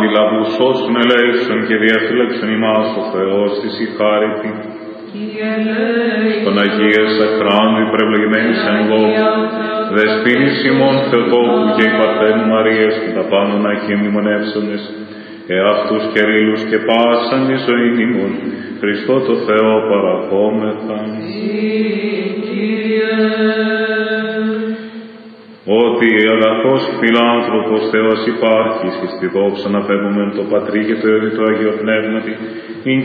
αντιλαβούς όσων ελέησον και διαφύλαξον ημάς ο Θεός της η χάρητη. Στον Αγίες Σαχράντου υπερευλογημένης εν λόγω, δεσποίνης ημών Θεοτόκου και η Παρθένου Μαρίας και τα πάντων Αγίων μνημονεύσοντες, εαυτούς και ρήλους και πάσαν τη ζωή ημών, Χριστό το Θεό παραχόμεθα. Ότι αγαθός φιλάνθρωπος Θεός υπάρχεις, εις τη δόξα να φεύγουμε το Πατρί και το Υιό και το Αγίο Πνεύματι, ειν